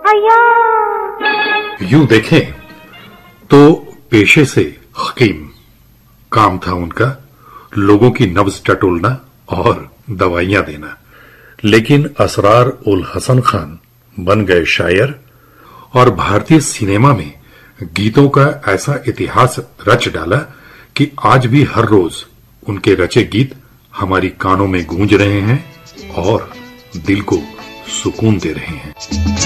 अय्या। यूं देखें तो पेशे से हकीम, काम था उनका लोगों की नब्ज टटोलना और दवाइयां देना। लेकिन असरार उल हसन खान बन गए शायर और भारतीय सिनेमा में गीतों का ऐसा इतिहास रच डाला कि आज भी हर रोज उनके रचे गीत हमारी कानों में गूंज रहे हैं और दिल को सुकून दे रहे हैं।